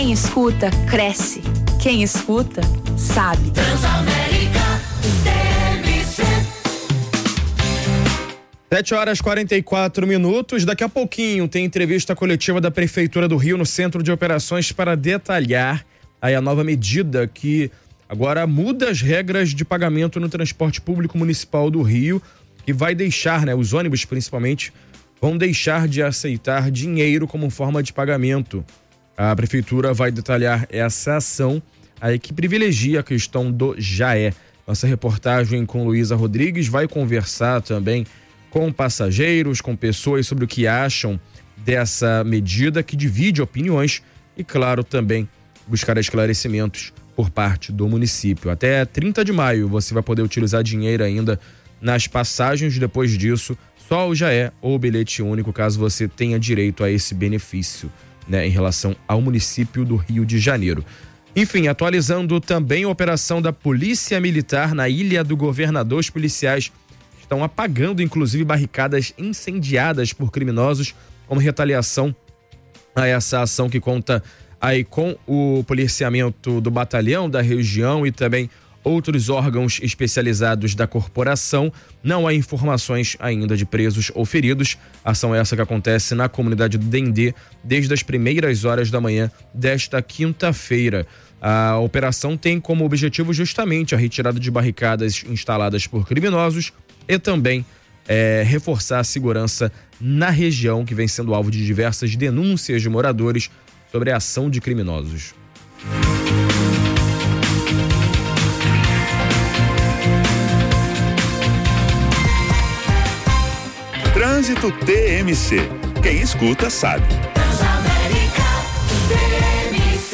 Quem escuta, cresce. Quem escuta, sabe. Transamérica TMC. 7h44. Daqui a pouquinho tem entrevista coletiva da Prefeitura do Rio no Centro de Operações para detalhar aí a nova medida que agora muda as regras de pagamento no transporte público municipal do Rio e vai deixar, os ônibus principalmente, vão deixar de aceitar dinheiro como forma de pagamento. A Prefeitura vai detalhar essa ação aí que privilegia a questão do JAE. Nossa reportagem com Luísa Rodrigues vai conversar também com passageiros, com pessoas sobre o que acham dessa medida que divide opiniões e, claro, também buscar esclarecimentos por parte do município. Até 30 de maio você vai poder utilizar dinheiro ainda nas passagens. Depois disso, só o JAE ou o bilhete único, caso você tenha direito a esse benefício, em relação ao município do Rio de Janeiro. Enfim, atualizando também a operação da Polícia Militar na Ilha do Governador. Os policiais estão apagando, inclusive, barricadas incendiadas por criminosos como retaliação a essa ação que conta aí com o policiamento do batalhão da região e também outros órgãos especializados da corporação. Não há informações ainda de presos ou feridos. Ação essa que acontece na comunidade do Dendê desde as primeiras horas da manhã desta quinta-feira. A operação tem como objetivo justamente a retirada de barricadas instaladas por criminosos e também reforçar a segurança na região, que vem sendo alvo de diversas denúncias de moradores sobre a ação de criminosos. Trânsito TMC. Quem escuta sabe. Transamérica TMC.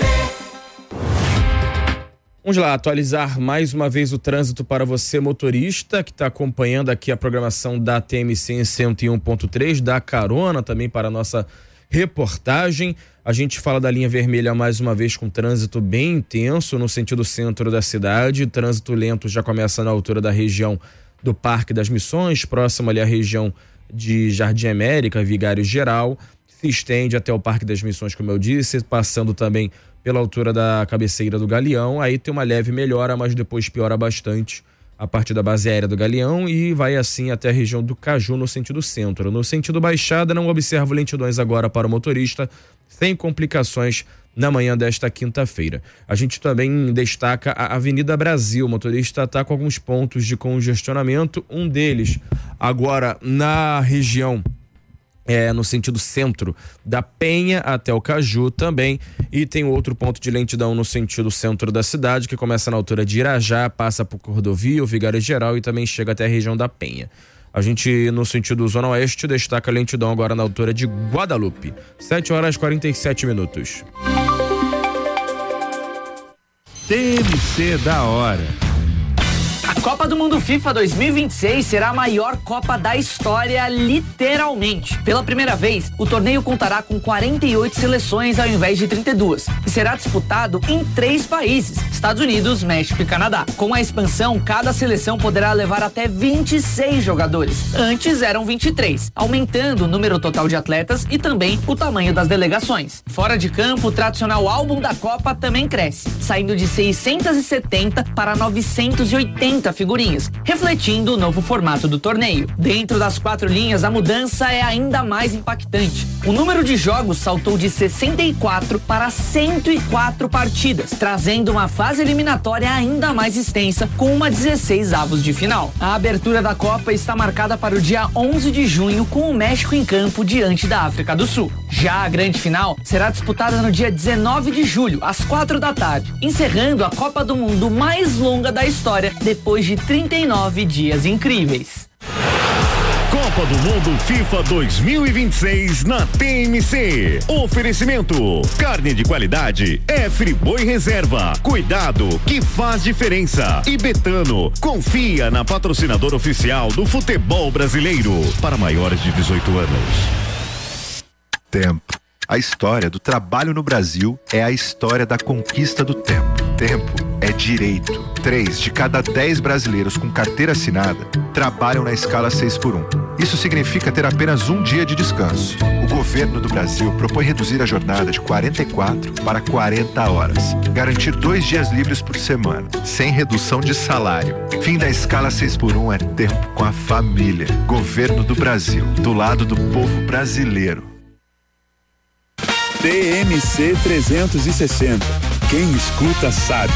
Vamos lá, atualizar mais uma vez o trânsito para você, motorista, que está acompanhando aqui a programação da TMC em 101.3, dá carona também para a nossa reportagem. A gente fala da linha vermelha mais uma vez com trânsito bem intenso no sentido centro da cidade. Trânsito lento já começa na altura da região do Parque das Missões, próximo ali à região de Jardim América, Vigário Geral, se estende até o Parque das Missões, como eu disse, passando também pela altura da cabeceira do Galeão. Aí tem uma leve melhora, mas depois piora bastante a partir da base aérea do Galeão e vai assim até a região do Caju no sentido centro. No sentido Baixada, não observo lentidões agora para o motorista, sem complicações na manhã desta quinta-feira. A gente também destaca a Avenida Brasil. O motorista está com alguns pontos de congestionamento, um deles agora na região no sentido centro da Penha até o Caju também, e tem outro ponto de lentidão no sentido centro da cidade, que começa na altura de Irajá, passa por Cordovia, o Vigário Geral e também chega até a região da Penha. A gente, no sentido Zona Oeste, destaca a lentidão agora na altura de Guadalupe. 7h47. TMC da hora. A Copa do Mundo FIFA 2026 será a maior Copa da história, literalmente. Pela primeira vez, o torneio contará com 48 seleções ao invés de 32 e será disputado em 3 países, Estados Unidos, México e Canadá. Com a expansão, cada seleção poderá levar até 26 jogadores. Antes eram 23, aumentando o número total de atletas e também o tamanho das delegações. Fora de campo, o tradicional álbum da Copa também cresce, saindo de 670 para 980 figurinhas, refletindo o novo formato do torneio. Dentro das 4 linhas, a mudança é ainda mais impactante. O número de jogos saltou de 64 para 104 partidas, trazendo uma fase eliminatória ainda mais extensa, com uma 16 avos de final. A abertura da Copa está marcada para o dia 11 de junho, com o México em campo diante da África do Sul. Já a grande final será disputada no dia 19 de julho, às 4 da tarde, encerrando a Copa do Mundo mais longa da história, depois de 39 dias incríveis. Copa do Mundo FIFA 2026 na TMC. Oferecimento: carne de qualidade é Friboi Reserva. Cuidado que faz diferença. E Betano, confia na patrocinadora oficial do futebol brasileiro. Para maiores de 18 anos. Tempo. A história do trabalho no Brasil é a história da conquista do tempo. Tempo é direito. 3 de cada 10 brasileiros com carteira assinada trabalham na escala 6x1. Isso significa ter apenas um dia de descanso. O governo do Brasil propõe reduzir a jornada de 44 para 40 horas. Garantir 2 dias livres por semana, sem redução de salário. Fim da escala 6x1 é tempo com a família. Governo do Brasil, do lado do povo brasileiro. TMC 360. Quem escuta sabe.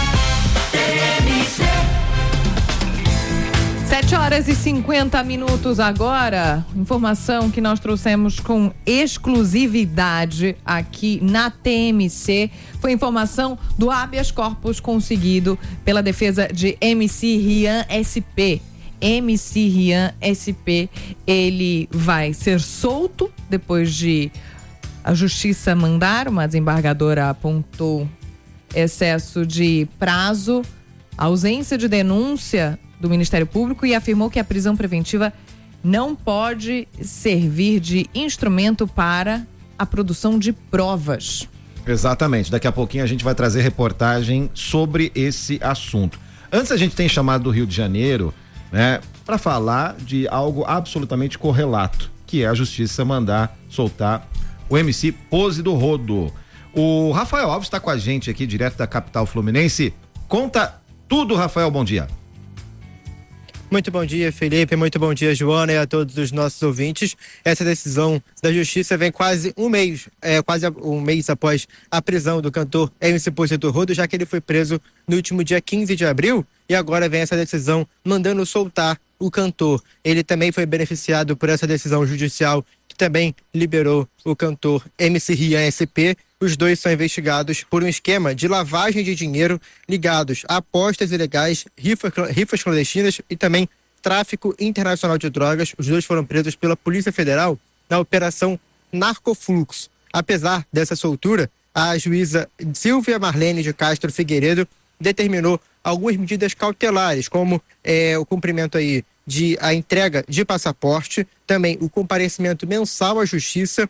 7h50 agora. Informação que nós trouxemos com exclusividade aqui na TMC. Foi informação do habeas corpus conseguido pela defesa de MC Rian SP. MC Rian SP, ele vai ser solto depois de a justiça mandar. Uma desembargadora apontou excesso de prazo, ausência de denúncia do Ministério Público e afirmou que a prisão preventiva não pode servir de instrumento para a produção de provas. Exatamente. Daqui a pouquinho a gente vai trazer reportagem sobre esse assunto. Antes a gente tem chamado do Rio de Janeiro, né, para falar de algo absolutamente correlato, que é a justiça mandar soltar o MC Pose do Rodo. O Rafael Alves está com a gente aqui, direto da capital fluminense. Conta tudo, Rafael, bom dia. Muito bom dia, Felipe. Muito bom dia, Joana, e a todos os nossos ouvintes. Essa decisão da Justiça vem quase um mês após a prisão do cantor MC Pose do Rodo, já que ele foi preso no último dia 15 de abril, e agora vem essa decisão mandando soltar o cantor. Ele também foi beneficiado por essa decisão judicial que também liberou o cantor MC Rian SP. Os dois são investigados por um esquema de lavagem de dinheiro ligados a apostas ilegais, rifas clandestinas e também tráfico internacional de drogas. Os dois foram presos pela Polícia Federal na Operação Narcofluxo. Apesar dessa soltura, a juíza Silvia Marlene de Castro Figueiredo determinou algumas medidas cautelares, como o cumprimento aí a entrega de passaporte, também o comparecimento mensal à justiça,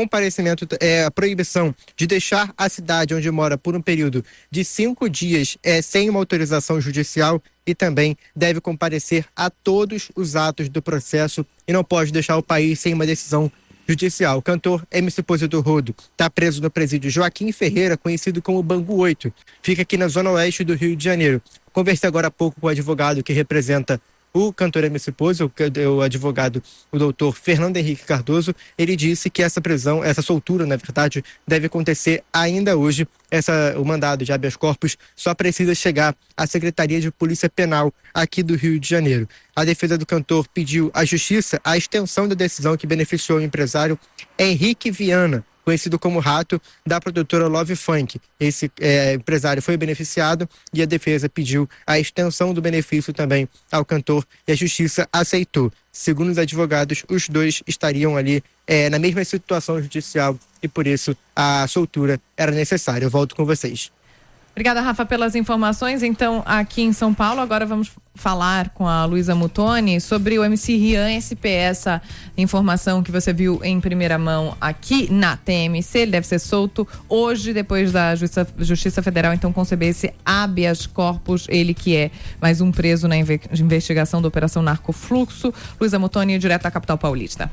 a proibição de deixar a cidade onde mora por um período de 5 dias sem uma autorização judicial, e também deve comparecer a todos os atos do processo e não pode deixar o país sem uma decisão judicial. O cantor MC Pose do Rodo está preso no presídio Joaquim Ferreira, conhecido como Bangu 8. Fica aqui na zona oeste do Rio de Janeiro. Conversei agora há pouco com o advogado que representa o cantor MC Pose, o advogado, o doutor Fernando Henrique Cardoso. Ele disse que essa prisão, essa soltura, na verdade, deve acontecer ainda hoje. O mandado de habeas corpus só precisa chegar à Secretaria de Polícia Penal aqui do Rio de Janeiro. A defesa do cantor pediu à Justiça a extensão da decisão que beneficiou o empresário Henrique Viana, conhecido como Rato, da produtora Love Funk. Esse empresário foi beneficiado e a defesa pediu a extensão do benefício também ao cantor e a Justiça aceitou. Segundo os advogados, os dois estariam ali na mesma situação judicial e por isso a soltura era necessária. Eu volto com vocês. Obrigada, Rafa, pelas informações. Então, aqui em São Paulo, agora vamos falar com a Luísa Mutoni sobre o MC Rian SP, essa informação que você viu em primeira mão aqui na TMC. Ele deve ser solto hoje, depois da Justiça Federal, então, conceber esse habeas corpus, ele que é mais um preso na investigação da Operação Narcofluxo. Luísa Mutoni, direto da capital paulista.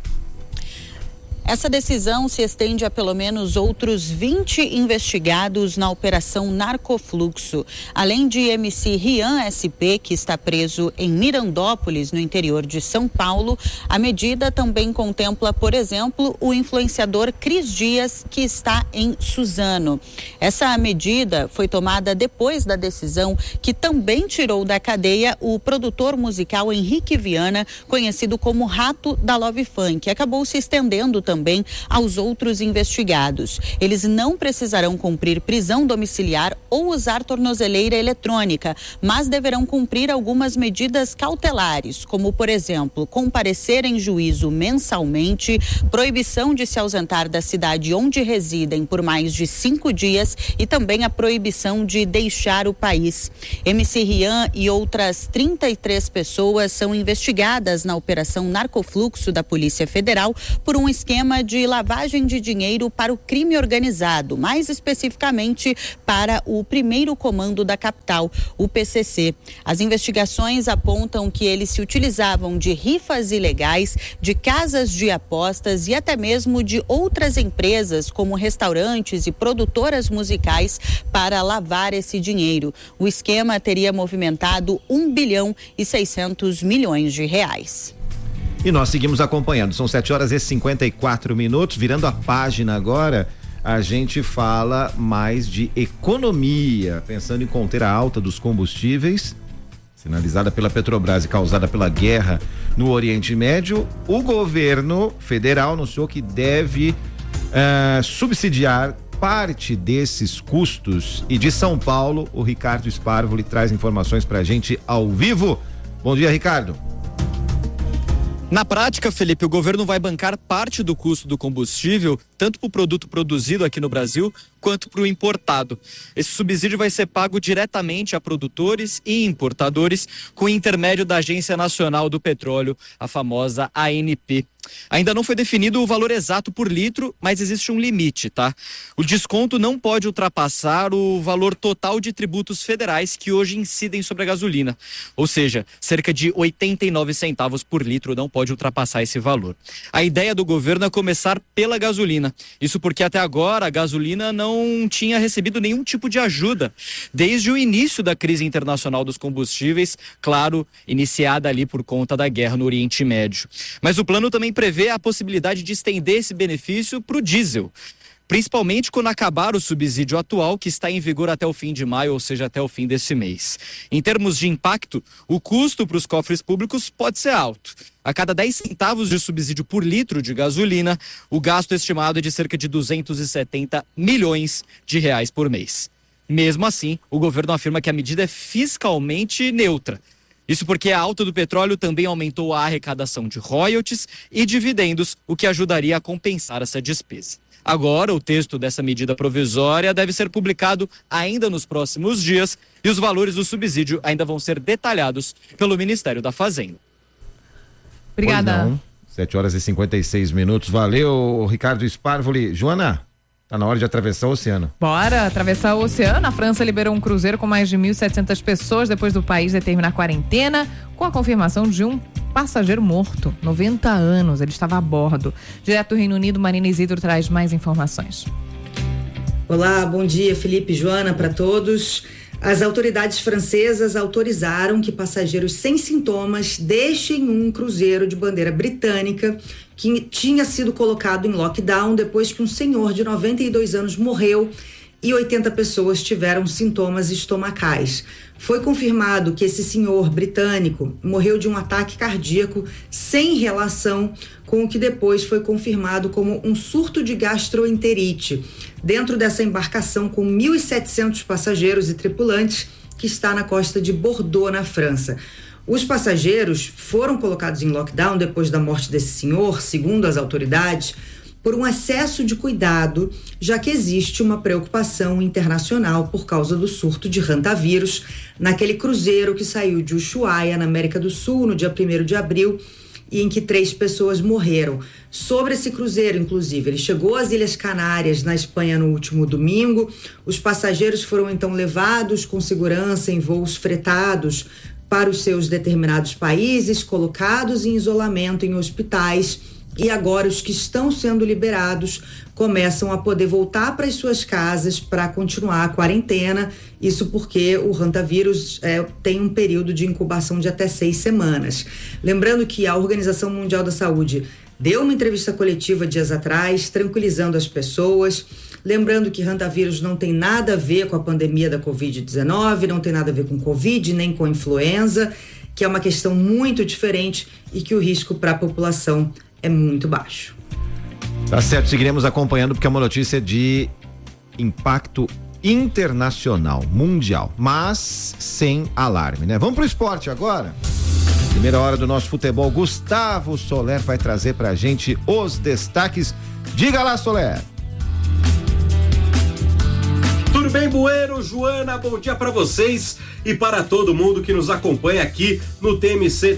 Essa decisão se estende a pelo menos outros 20 investigados na Operação Narcofluxo. Além de MC Rian SP, que está preso em Mirandópolis, no interior de São Paulo, a medida também contempla, por exemplo, o influenciador Cris Dias, que está em Suzano. Essa medida foi tomada depois da decisão que também tirou da cadeia o produtor musical Henrique Viana, conhecido como Rato da Love Funk. Acabou se estendendo também aos outros investigados. Eles não precisarão cumprir prisão domiciliar ou usar tornozeleira eletrônica, mas deverão cumprir algumas medidas cautelares, como, por exemplo, comparecer em juízo mensalmente, proibição de se ausentar da cidade onde residem por mais de 5 dias e também a proibição de deixar o país. MC Rian e outras 33 pessoas são investigadas na Operação Narcofluxo da Polícia Federal por um esquema esquema de lavagem de dinheiro para o crime organizado, mais especificamente para o primeiro comando da capital, o PCC. As investigações apontam que eles se utilizavam de rifas ilegais, de casas de apostas e até mesmo de outras empresas, como restaurantes e produtoras musicais, para lavar esse dinheiro. O esquema teria movimentado 1 bilhão e 600 milhões de reais. E nós seguimos acompanhando. São 7h54. Virando a página agora, a gente fala mais de economia, pensando em conter a alta dos combustíveis, sinalizada pela Petrobras e causada pela guerra no Oriente Médio. O governo federal anunciou que deve subsidiar parte desses custos. E de São Paulo, o Ricardo Sparvoli traz informações pra gente ao vivo. Bom dia, Ricardo. Na prática, Felipe, o governo vai bancar parte do custo do combustível, tanto para o produto produzido aqui no Brasil, quanto para o importado. Esse subsídio vai ser pago diretamente a produtores e importadores com intermédio da Agência Nacional do Petróleo, a famosa ANP. Ainda não foi definido o valor exato por litro, mas existe um limite, tá? O desconto não pode ultrapassar o valor total de tributos federais que hoje incidem sobre a gasolina. Ou seja, cerca de 89 centavos por litro, não pode ultrapassar esse valor. A ideia do governo é começar pela gasolina. Isso porque até agora a gasolina não tinha recebido nenhum tipo de ajuda. Desde o início da crise internacional dos combustíveis, claro, iniciada ali por conta da guerra no Oriente Médio. Mas o plano também prevê a possibilidade de estender esse benefício para o diesel, principalmente quando acabar o subsídio atual, que está em vigor até o fim de maio, ou seja, até o fim desse mês. Em termos de impacto, o custo para os cofres públicos pode ser alto. A cada 10 centavos de subsídio por litro de gasolina, o gasto estimado é de cerca de 270 milhões de reais por mês. Mesmo assim, o governo afirma que a medida é fiscalmente neutra. Isso porque a alta do petróleo também aumentou a arrecadação de royalties e dividendos, o que ajudaria a compensar essa despesa. Agora, o texto dessa medida provisória deve ser publicado ainda nos próximos dias e os valores do subsídio ainda vão ser detalhados pelo Ministério da Fazenda. Obrigada. 7h56. Valeu, Ricardo Sparvoli. Joana, tá na hora de atravessar o oceano. Bora atravessar o oceano. A França liberou um cruzeiro com mais de 1.700 pessoas depois do país determinar a quarentena, com a confirmação de um passageiro morto, 90 anos, ele estava a bordo. Direto do Reino Unido, Marina Isidro traz mais informações. Olá, bom dia, Felipe, Joana, para todos. As autoridades francesas autorizaram que passageiros sem sintomas deixem um cruzeiro de bandeira britânica que tinha sido colocado em lockdown depois que um senhor de 92 anos morreu e 80 pessoas tiveram sintomas estomacais. Foi confirmado que esse senhor britânico morreu de um ataque cardíaco sem relação com o que depois foi confirmado como um surto de gastroenterite dentro dessa embarcação com 1.700 passageiros e tripulantes que está na costa de Bordeaux, na França. Os passageiros foram colocados em lockdown depois da morte desse senhor, segundo as autoridades, por um excesso de cuidado, já que existe uma preocupação internacional por causa do surto de hantavírus naquele cruzeiro que saiu de Ushuaia, na América do Sul, no dia 1º de abril, e em que 3 pessoas morreram. Sobre esse cruzeiro, inclusive, ele chegou às Ilhas Canárias, na Espanha, no último domingo. Os passageiros foram então levados com segurança em voos fretados para os seus determinados países, colocados em isolamento em hospitais. E agora os que estão sendo liberados começam a poder voltar para as suas casas para continuar a quarentena. Isso porque o hantavírus tem um período de incubação de até 6 semanas. Lembrando que a Organização Mundial da Saúde deu uma entrevista coletiva dias atrás, tranquilizando as pessoas. Lembrando que hantavírus não tem nada a ver com a pandemia da Covid-19, não tem nada a ver com Covid, nem com influenza, que é uma questão muito diferente e que o risco para a população é muito baixo. Tá certo, seguiremos acompanhando porque é uma notícia de impacto internacional, mundial, mas sem alarme, né? Vamos pro esporte agora? Primeira hora do nosso futebol, Gustavo Soler vai trazer pra gente os destaques. Diga lá, Soler. Tudo bem? Bueno, Joana, bom dia para vocês e para todo mundo que nos acompanha aqui no TMC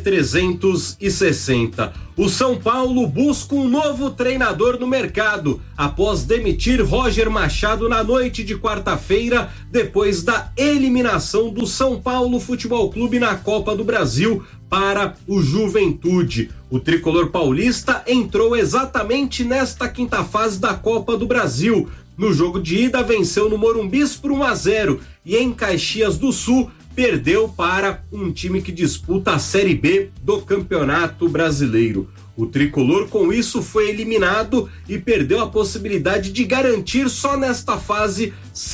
360. O São Paulo busca um novo treinador no mercado após demitir Roger Machado na noite de quarta-feira, depois da eliminação do São Paulo Futebol Clube na Copa do Brasil para o Juventude. O tricolor paulista entrou exatamente nesta quinta fase da Copa do Brasil. No jogo de ida, venceu no Morumbis por 1-0 e em Caxias do Sul perdeu para um time que disputa a Série B do Campeonato Brasileiro. O tricolor, com isso, foi eliminado e perdeu a possibilidade de garantir só nesta fase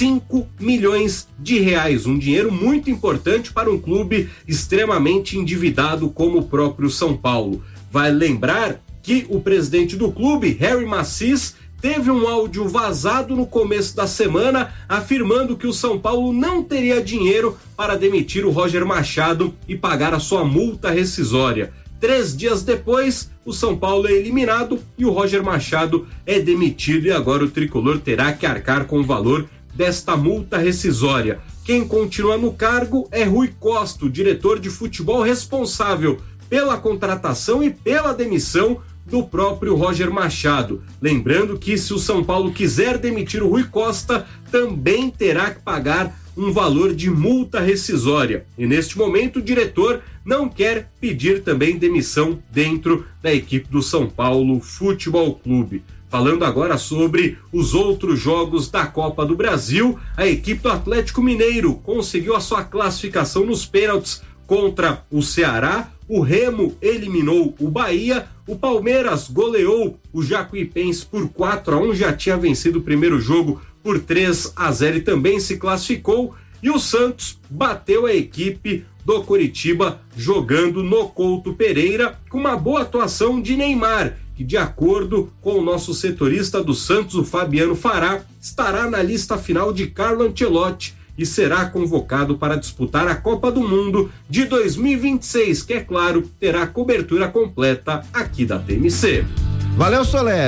5 milhões de reais. Um dinheiro muito importante para um clube extremamente endividado como o próprio São Paulo. Vale lembrar que o presidente do clube, Harry Macis, teve um áudio vazado no começo da semana afirmando que o São Paulo não teria dinheiro para demitir o Roger Machado e pagar a sua multa rescisória. 3 dias depois, o São Paulo é eliminado e o Roger Machado é demitido e agora o tricolor terá que arcar com o valor desta multa rescisória. Quem continua no cargo é Rui Costa, o diretor de futebol responsável pela contratação e pela demissão do próprio Roger Machado. Lembrando que se o São Paulo quiser demitir o Rui Costa, também terá que pagar um valor de multa rescisória. E neste momento o diretor não quer pedir também demissão dentro da equipe do São Paulo Futebol Clube. Falando agora sobre os outros jogos da Copa do Brasil, a equipe do Atlético Mineiro conseguiu a sua classificação nos pênaltis contra o Ceará, o Remo eliminou o Bahia, o Palmeiras goleou o Jacuipense por 4-1, já tinha vencido o primeiro jogo por 3-0 e também se classificou, e o Santos bateu a equipe do Coritiba jogando no Couto Pereira com uma boa atuação de Neymar, que de acordo com o nosso setorista do Santos, o Fabiano Fará, estará na lista final de Carlo Ancelotti e será convocado para disputar a Copa do Mundo de 2026, que, é claro, terá cobertura completa aqui da TMC. Valeu, Soler.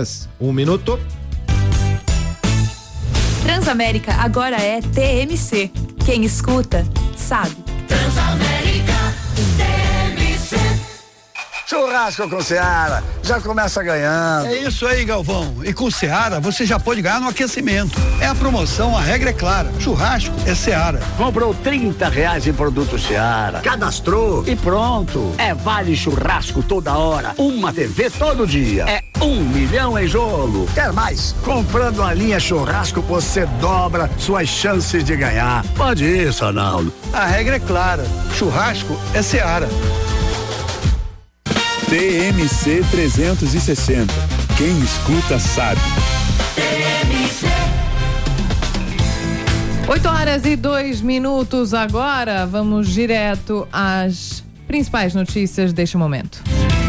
8h01. Transamérica agora é TMC. Quem escuta, sabe. Transamérica TMC. Churrasco com Seara, já começa ganhando. É isso aí, Galvão. E com Seara você já pode ganhar no aquecimento. É a promoção, a regra é clara. Churrasco é Seara. Comprou R$30 em produto Seara, cadastrou e pronto. É vale churrasco toda hora, uma TV todo dia. É 1 milhão em jogo. Quer mais? Comprando a linha churrasco você dobra suas chances de ganhar. Pode ir, Sonaldo. A regra é clara. Churrasco é Seara. TMC 360. Quem escuta sabe. 8h02 agora. Vamos direto às principais notícias deste momento.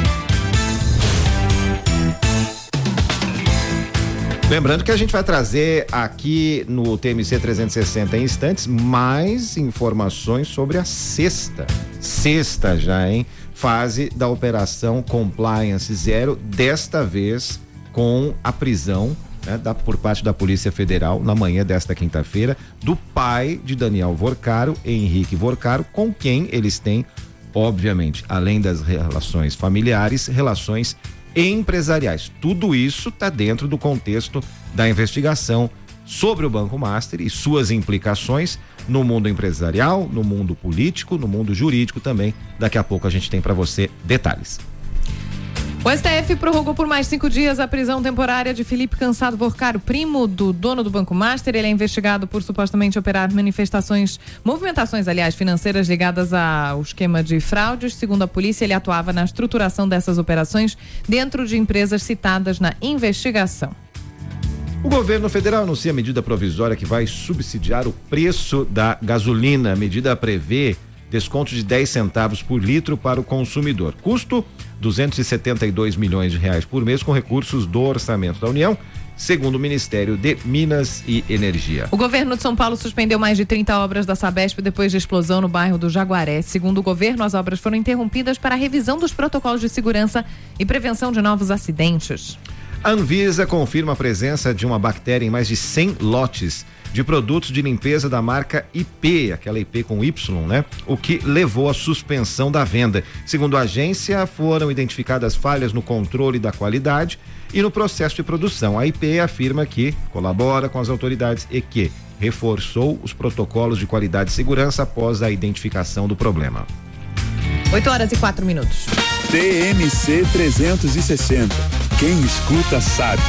Lembrando que a gente vai trazer aqui no TMC 360 em instantes mais informações sobre a sexta já, hein? Fase da Operação Compliance Zero, desta vez com a prisão, né, por parte da Polícia Federal na manhã desta quinta-feira do pai de Daniel Vorcaro, Henrique Vorcaro, com quem eles têm, obviamente, além das relações familiares, relações empresariais. Tudo isso está dentro do contexto da investigação sobre o Banco Master e suas implicações no mundo empresarial, no mundo político, no mundo jurídico também. Daqui a pouco a gente tem para você detalhes. O STF prorrogou por mais 5 dias a prisão temporária de Felipe Cansado Vorcaro, primo do dono do Banco Master. Ele é investigado por supostamente operar movimentações, financeiras ligadas ao esquema de fraudes. Segundo a polícia, ele atuava na estruturação dessas operações dentro de empresas citadas na investigação. O governo federal anuncia a medida provisória que vai subsidiar o preço da gasolina. A medida prevê desconto de 10 centavos por litro para o consumidor. Custo R$272 milhões por mês com recursos do orçamento da União, segundo o Ministério de Minas e Energia. O governo de São Paulo suspendeu mais de 30 obras da Sabesp depois de explosão no bairro do Jaguaré. Segundo o governo, as obras foram interrompidas para a revisão dos protocolos de segurança e prevenção de novos acidentes. A Anvisa confirma a presença de uma bactéria em mais de 100 lotes de produtos de limpeza da marca IP, aquela IP com Y, né? O que levou à suspensão da venda. Segundo a agência, foram identificadas falhas no controle da qualidade e no processo de produção. A IP afirma que colabora com as autoridades e que reforçou os protocolos de qualidade e segurança após a identificação do problema. 8h04. TMC 360. Quem escuta sabe.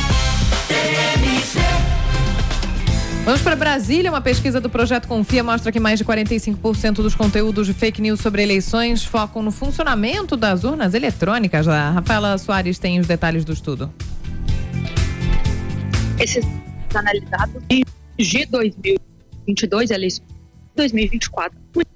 Vamos para Brasília. Uma pesquisa do Projeto Confia mostra que mais de 45% dos conteúdos de fake news sobre eleições focam no funcionamento das urnas eletrônicas. A Rafaela Soares tem os detalhes do estudo. Esses analisados de 2022, eleições de 2024.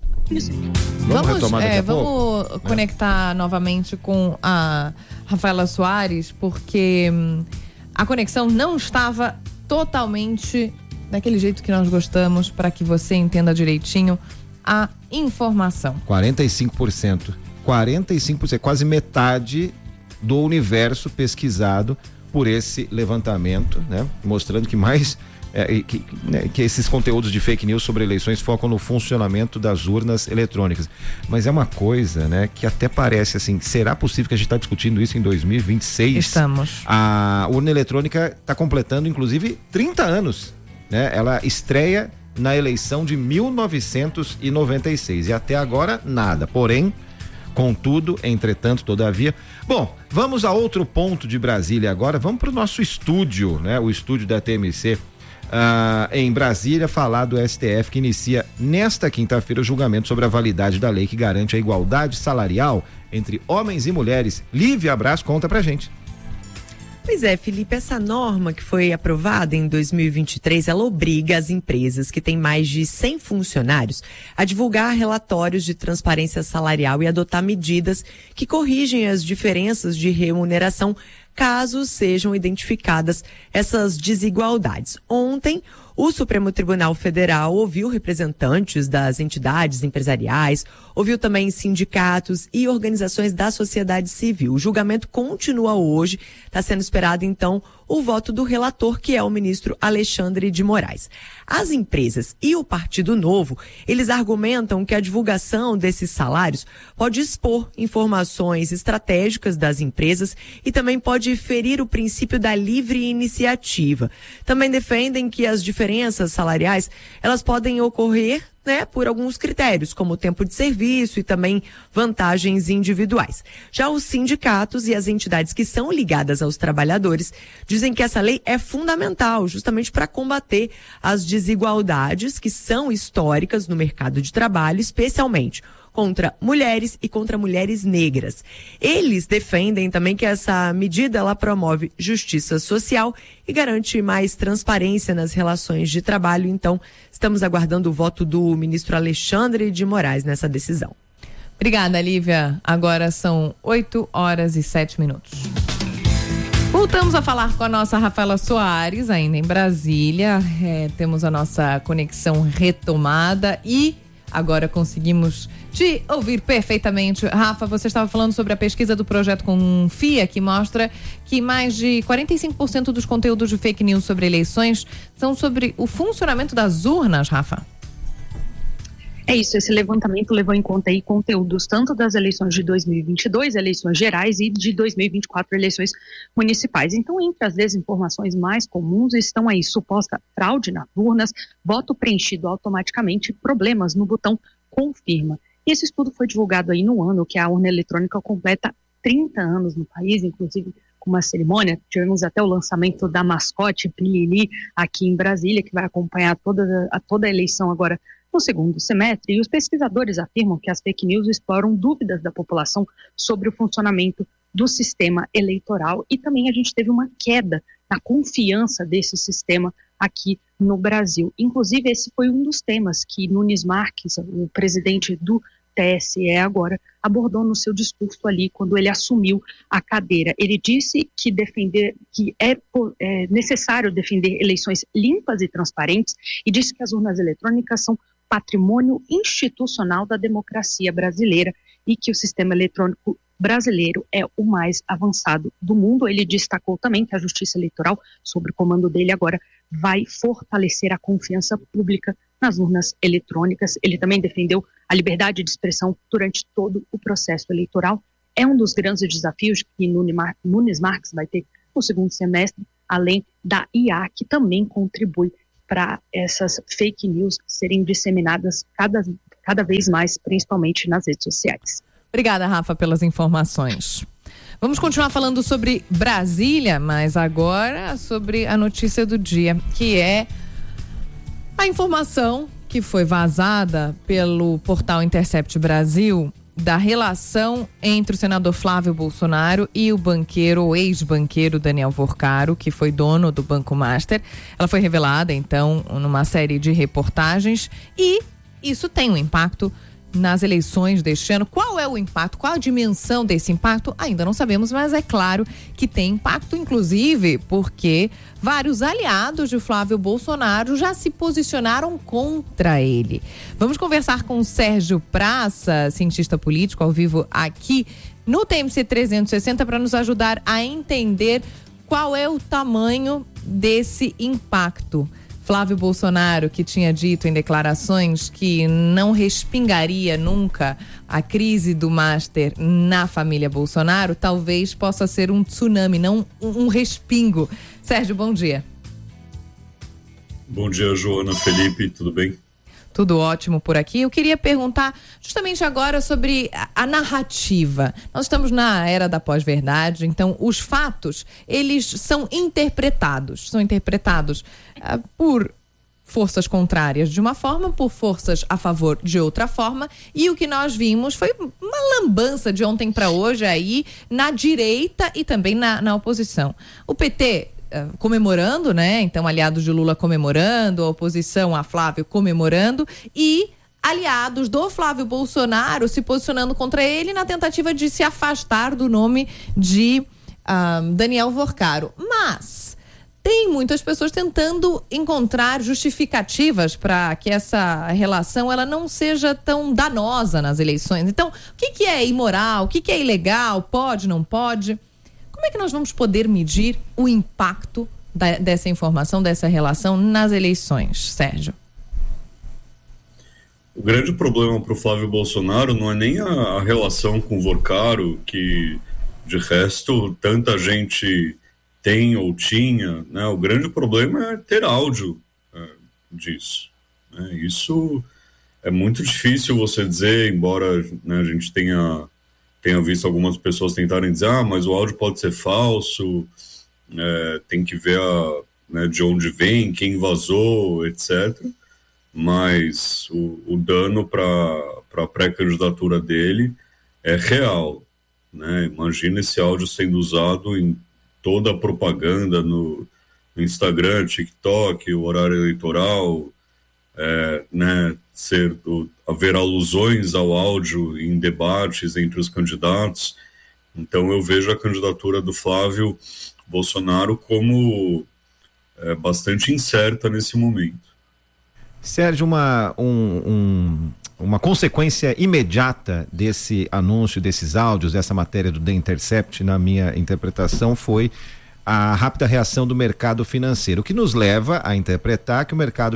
Vamos conectar novamente com a Rafaela Soares, porque a conexão não estava totalmente daquele jeito que nós gostamos, para que você entenda direitinho a informação. 45%, quase metade do universo pesquisado por esse levantamento, né? Mostrando que mais que esses conteúdos de fake news sobre eleições focam no funcionamento das urnas eletrônicas. Mas é uma coisa, né, que até parece assim, será possível que a gente está discutindo isso em 2026? Estamos. A urna eletrônica está completando, inclusive, 30 anos, né? Ela estreia na eleição de 1996 e até agora nada. Porém, contudo, entretanto, todavia. Bom, vamos a outro ponto de Brasília agora. Vamos para o nosso estúdio, né? O estúdio da TMC. Em Brasília, falar do STF, que inicia nesta quinta-feira o julgamento sobre a validade da lei que garante a igualdade salarial entre homens e mulheres. Lívia Braz conta pra gente. Pois é, Felipe, essa norma que foi aprovada em 2023, ela obriga as empresas que têm mais de 100 funcionários a divulgar relatórios de transparência salarial e adotar medidas que corrigem as diferenças de remuneração caso sejam identificadas essas desigualdades. Ontem, o Supremo Tribunal Federal ouviu representantes das entidades empresariais, ouviu também sindicatos e organizações da sociedade civil. O julgamento continua hoje, está sendo esperado então o voto do relator, que é o ministro Alexandre de Moraes. As empresas e o Partido Novo, eles argumentam que a divulgação desses salários pode expor informações estratégicas das empresas e também pode ferir o princípio da livre iniciativa. Também defendem que as diferenças salariais, elas podem ocorrer, né, por alguns critérios, como o tempo de serviço e também vantagens individuais. Já os sindicatos e as entidades que são ligadas aos trabalhadores dizem que essa lei é fundamental justamente para combater as desigualdades que são históricas no mercado de trabalho, especialmente contra mulheres e contra mulheres negras. Eles defendem também que essa medida ela promove justiça social e garante mais transparência nas relações de trabalho. Então, estamos aguardando o voto do ministro Alexandre de Moraes nessa decisão. Obrigada, Lívia. Agora são 8h07. Voltamos a falar com a nossa Rafaela Soares, ainda em Brasília. Temos a nossa conexão retomada e agora conseguimos te ouvir perfeitamente. Rafa, você estava falando sobre a pesquisa do Projeto Confia, que mostra que mais de 45% dos conteúdos de fake news sobre eleições são sobre o funcionamento das urnas, Rafa. É isso, esse levantamento levou em conta aí conteúdos tanto das eleições de 2022, eleições gerais, e de 2024, eleições municipais. Então, entre as desinformações mais comuns estão aí suposta fraude nas urnas, voto preenchido automaticamente, problemas no botão confirma. E esse estudo foi divulgado aí no ano que a urna eletrônica completa 30 anos no país, inclusive com uma cerimônia. Tivemos até o lançamento da mascote Pilili aqui em Brasília, que vai acompanhar toda a eleição agora no segundo semestre, e os pesquisadores afirmam que as fake news exploram dúvidas da população sobre o funcionamento do sistema eleitoral, e também a gente teve uma queda na confiança desse sistema aqui no Brasil. Inclusive, esse foi um dos temas que Nunes Marques, o presidente do TSE agora, abordou no seu discurso ali quando ele assumiu a cadeira. Ele disse que é necessário defender eleições limpas e transparentes, e disse que as urnas eletrônicas são patrimônio institucional da democracia brasileira e que o sistema eletrônico brasileiro é o mais avançado do mundo. Ele destacou também que a Justiça Eleitoral, sob o comando dele agora, vai fortalecer a confiança pública nas urnas eletrônicas. Ele também defendeu a liberdade de expressão durante todo o processo eleitoral. É um dos grandes desafios que Nunes Marques vai ter no segundo semestre, além da IA, que também contribui para essas fake news serem disseminadas cada vez mais, principalmente nas redes sociais. Obrigada, Rafa, pelas informações. Vamos continuar falando sobre Brasília, mas agora sobre a notícia do dia, que é a informação que foi vazada pelo portal Intercept Brasil da relação entre o senador Flávio Bolsonaro e o banqueiro, ou ex-banqueiro Daniel Vorcaro, que foi dono do Banco Master. Ela foi revelada, então, numa série de reportagens e isso tem um impacto nas eleições deste ano. Qual é o impacto? Qual a dimensão desse impacto? Ainda não sabemos, mas é claro que tem impacto, inclusive porque vários aliados de Flávio Bolsonaro já se posicionaram contra ele. Vamos conversar com o Sérgio Praça, cientista político, ao vivo aqui no TMC 360, para nos ajudar a entender qual é o tamanho desse impacto. Flávio Bolsonaro, que tinha dito em declarações que não respingaria nunca a crise do Master na família Bolsonaro, talvez possa ser um tsunami, não um respingo. Sérgio, bom dia. Bom dia, Joana, Felipe, tudo bem? Tudo ótimo por aqui. Eu queria perguntar justamente agora sobre a narrativa. Nós estamos na era da pós-verdade, então os fatos, eles são interpretados por forças contrárias de uma forma, por forças a favor de outra forma, e o que nós vimos foi uma lambança de ontem para hoje aí na direita e também na oposição. O PT comemorando, né? Então, aliados de Lula comemorando, a oposição a Flávio comemorando e aliados do Flávio Bolsonaro se posicionando contra ele na tentativa de se afastar do nome de Daniel Vorcaro. Mas tem muitas pessoas tentando encontrar justificativas para que essa relação ela não seja tão danosa nas eleições. Então, o que é imoral? O que é ilegal? Pode, não pode? Como é que nós vamos poder medir o impacto dessa informação, dessa relação nas eleições, Sérgio? O grande problema para o Flávio Bolsonaro não é nem a relação com o Vorcaro, que de resto tanta gente tem ou tinha, né? O grande problema é ter áudio disso. Né? Isso é muito difícil você dizer, embora, né, a gente tenha visto algumas pessoas tentarem dizer, mas o áudio pode ser falso, tem que ver né, de onde vem, quem vazou, etc. Mas o dano para a pré-candidatura dele é real. Né? Imagina esse áudio sendo usado em toda a propaganda no Instagram, TikTok, o horário eleitoral, né, haver alusões ao áudio em debates entre os candidatos. Então eu vejo a candidatura do Flávio Bolsonaro como bastante incerta nesse momento. Sérgio, uma consequência imediata desse anúncio, desses áudios, dessa matéria do The Intercept, na minha interpretação, foi a rápida reação do mercado financeiro, o que nos leva a interpretar que para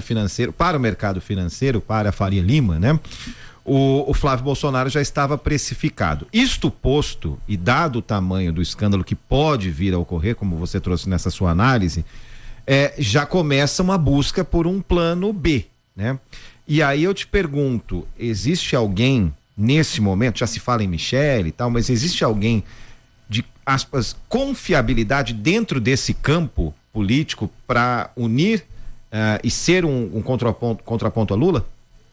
a Faria Lima, né? O Flávio Bolsonaro já estava precificado. Isto posto, e dado o tamanho do escândalo que pode vir a ocorrer, como você trouxe nessa sua análise, já começa uma busca por um plano B, né? E aí eu te pergunto, existe alguém nesse momento, já se fala em Michele e tal, mas existe alguém de, aspas, confiabilidade dentro desse campo político para unir e ser um contraponto a Lula?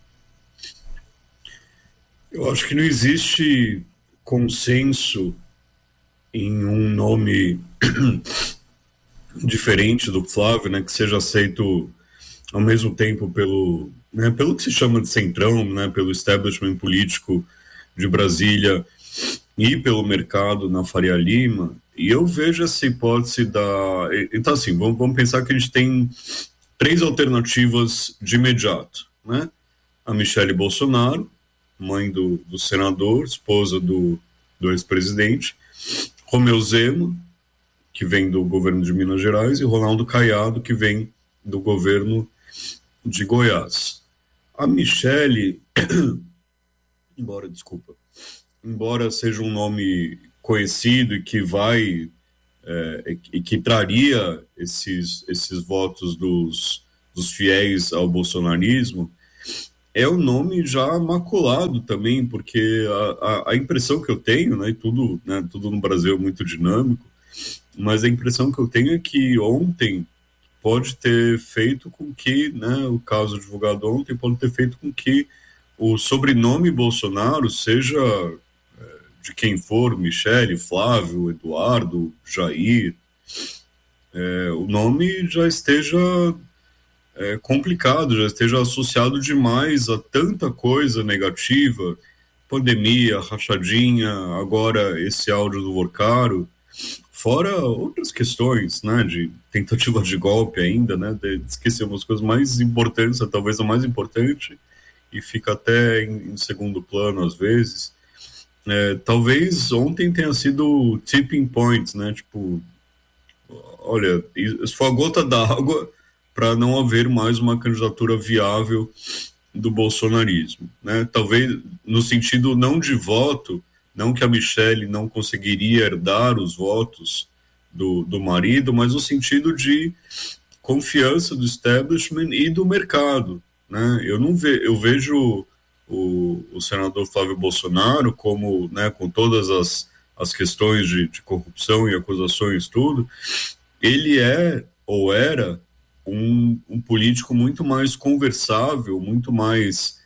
Eu acho que não existe consenso em um nome diferente do Flávio, né, que seja aceito ao mesmo tempo pelo que se chama de centrão, né, pelo establishment político de Brasília e pelo mercado na Faria Lima. E eu vejo essa hipótese Então, assim, vamos pensar que a gente tem 3 alternativas de imediato, né? A Michele Bolsonaro, mãe do senador, esposa do ex-presidente, Romeu Zema, que vem do governo de Minas Gerais, e Ronaldo Caiado, que vem do governo de Goiás. A Michele, embora seja um nome conhecido e que vai e que traria esses votos dos fiéis ao bolsonarismo, é um nome já maculado também, porque a impressão que eu tenho, né, tudo no Brasil é muito dinâmico, mas a impressão que eu tenho é que ontem pode ter feito com que, né, o caso divulgado ontem pode ter feito com que o sobrenome Bolsonaro seja de quem for, Michele, Flávio, Eduardo, Jair, o nome já esteja complicado, já esteja associado demais a tanta coisa negativa, pandemia, rachadinha, agora esse áudio do Vorcaro, fora outras questões, né, de tentativa de golpe ainda, né, esquecemos as coisas mais importantes, talvez a mais importante, e fica até em segundo plano às vezes. Talvez ontem tenha sido tipping point, né, tipo, olha, isso foi a gota d'água para não haver mais uma candidatura viável do bolsonarismo, né? Talvez no sentido não de voto, não que a Michele não conseguiria herdar os votos do marido, mas no sentido de confiança do establishment e do mercado, né? Eu vejo o senador Flávio Bolsonaro como, né, com todas as questões de corrupção e acusações, tudo, ele é ou era um político muito mais conversável, muito mais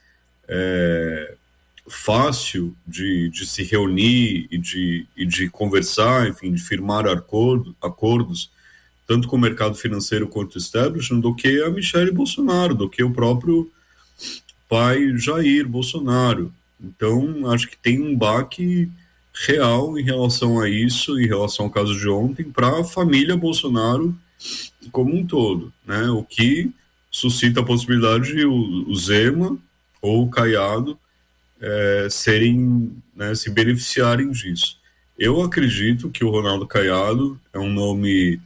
fácil de se reunir e de conversar, enfim, de firmar acordos, tanto com o mercado financeiro quanto o establishment, do que a Michele Bolsonaro, do que o próprio pai Jair Bolsonaro. Então, acho que tem um baque real em relação a isso, em relação ao caso de ontem, para a família Bolsonaro como um todo, né? O que suscita a possibilidade de o Zema ou o Caiado serem, né, se beneficiarem disso. Eu acredito que o Ronaldo Caiado é um nome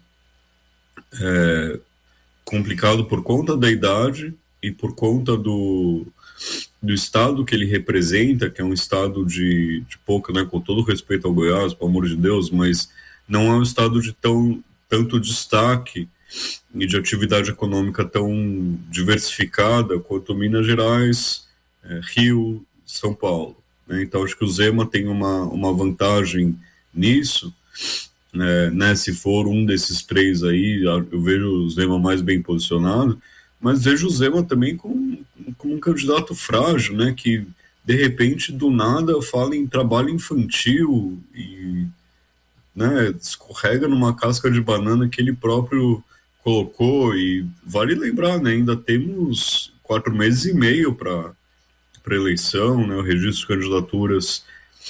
complicado por conta da idade e por conta do estado que ele representa, que é um estado de pouco, né, com todo respeito ao Goiás, pelo amor de Deus, mas não é um estado de tanto destaque e de atividade econômica tão diversificada quanto Minas Gerais, Rio, São Paulo, né? Então acho que o Zema tem uma vantagem nisso, né? Se for um desses três aí, eu vejo o Zema mais bem posicionado, mas vejo o Zema também como um candidato frágil, né? Que de repente do nada fala em trabalho infantil e, né, escorrega numa casca de banana que ele próprio colocou. E vale lembrar, né, ainda temos 4 meses e meio para eleição, né, o registro de candidaturas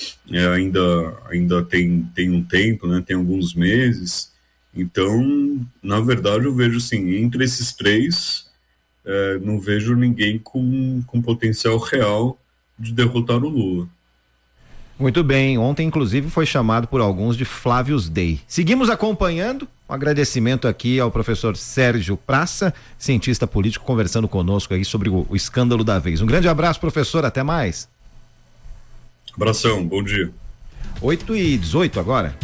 ainda tem um tempo, né, tem alguns meses. Então, na verdade, eu vejo assim, entre esses três, não vejo ninguém com potencial real de derrotar o Lula. Muito bem, ontem inclusive foi chamado por alguns de Flávios Day. Seguimos acompanhando, um agradecimento aqui ao professor Sérgio Praça, cientista político, conversando conosco aí sobre o escândalo da vez. Um grande abraço, professor, até mais. Abração, bom dia. 8h18 agora.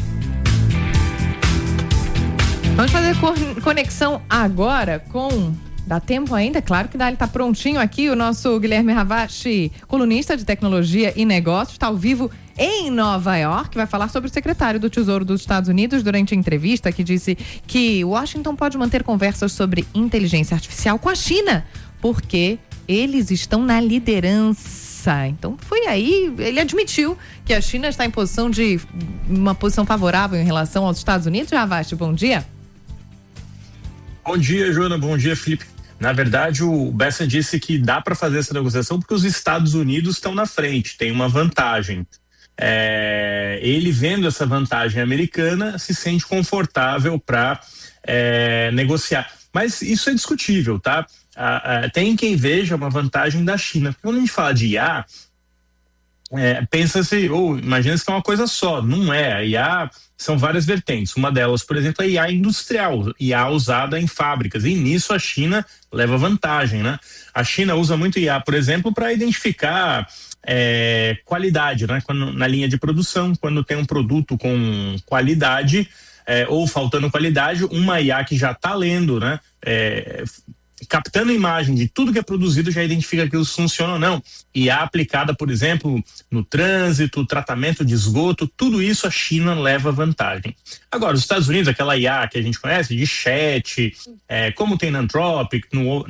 Vamos fazer conexão agora com... Dá tempo ainda? Claro que dá, ele tá prontinho aqui, o nosso Guilherme Ravache, colunista de tecnologia e negócios, está ao vivo em Nova York, vai falar sobre o secretário do Tesouro dos Estados Unidos durante a entrevista, que disse que Washington pode manter conversas sobre inteligência artificial com a China, porque eles estão na liderança. Então foi aí, ele admitiu que a China está em uma posição favorável em relação aos Estados Unidos. Ravache, bom dia. Bom dia, Joana, bom dia, Felipe. Na verdade, o Bessa disse que dá para fazer essa negociação porque os Estados Unidos estão na frente, tem uma vantagem. Ele, vendo essa vantagem americana, se sente confortável para negociar. Mas isso é discutível, tá? Tem quem veja uma vantagem da China. Quando a gente fala de IA, pensa-se, ou imagina-se que é uma coisa só. Não é. A IA são várias vertentes. Uma delas, por exemplo, é a IA industrial, IA usada em fábricas. E nisso a China leva vantagem, né? A China usa muito IA, por exemplo, para identificar qualidade, né? Na linha de produção, quando tem um produto com qualidade ou faltando qualidade, uma IA que já está lendo, né? Captando a imagem de tudo que é produzido, já identifica aquilo se funciona ou não. IA aplicada, por exemplo, no trânsito, tratamento de esgoto, tudo isso a China leva vantagem. Agora, os Estados Unidos, aquela IA que a gente conhece, de chat, como tem na Anthropic,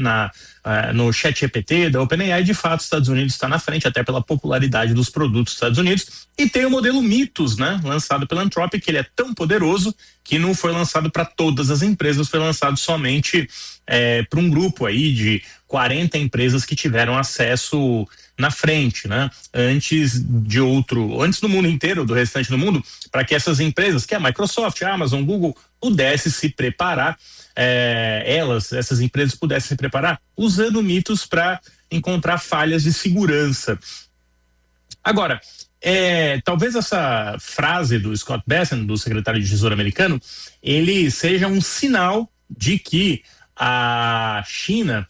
no chat GPT da OpenAI, de fato, os Estados Unidos está na frente, até pela popularidade dos produtos dos Estados Unidos. E tem o modelo Mythos, né, lançado pela Anthropic, que ele é tão poderoso que não foi lançado para todas as empresas, foi lançado somente para um grupo aí de 40 empresas que tiveram acesso na frente, né? Antes do mundo inteiro, do restante do mundo, para que essas empresas, que é a Microsoft, a Amazon, Google, pudessem se preparar, essas empresas pudessem se preparar usando Mythos para encontrar falhas de segurança. Agora, talvez essa frase do Scott Bessent, do secretário de Tesouro americano, ele seja um sinal de que a China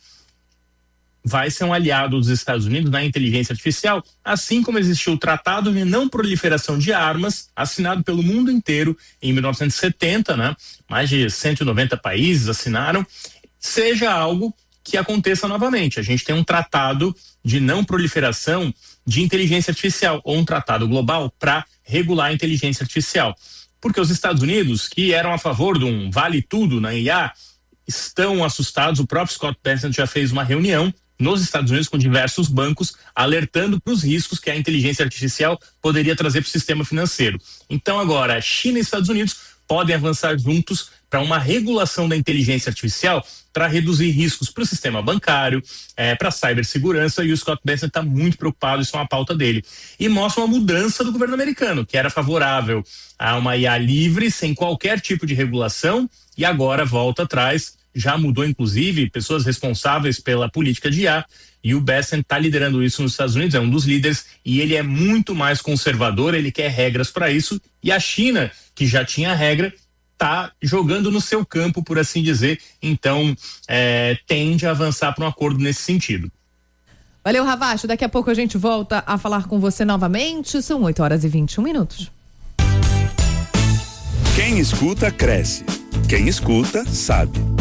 vai ser um aliado dos Estados Unidos na inteligência artificial, assim como existiu o Tratado de Não Proliferação de Armas, assinado pelo mundo inteiro em 1970, né? Mais de 190 países assinaram, seja algo que aconteça novamente. A gente tem um tratado de não proliferação de inteligência artificial, ou um tratado global para regular a inteligência artificial. Porque os Estados Unidos, que eram a favor de um vale tudo na IA, estão assustados. O próprio Scott Bessent já fez uma reunião nos Estados Unidos com diversos bancos, alertando para os riscos que a inteligência artificial poderia trazer para o sistema financeiro. Então agora, China e Estados Unidos podem avançar juntos para uma regulação da inteligência artificial para reduzir riscos para o sistema bancário, para a cibersegurança, e o Scott Bessent está muito preocupado, isso é uma pauta dele. E mostra uma mudança do governo americano, que era favorável a uma IA livre, sem qualquer tipo de regulação, e agora volta atrás. Já mudou, inclusive, pessoas responsáveis pela política de IA, e o Bessent está liderando isso nos Estados Unidos, é um dos líderes, e ele é muito mais conservador, ele quer regras para isso, e a China, que já tinha regra, está jogando no seu campo, por assim dizer, então tende a avançar para um acordo nesse sentido. Valeu, Ravacho, daqui a pouco a gente volta a falar com você novamente, são 8h21. Quem escuta, cresce. Quem escuta, sabe.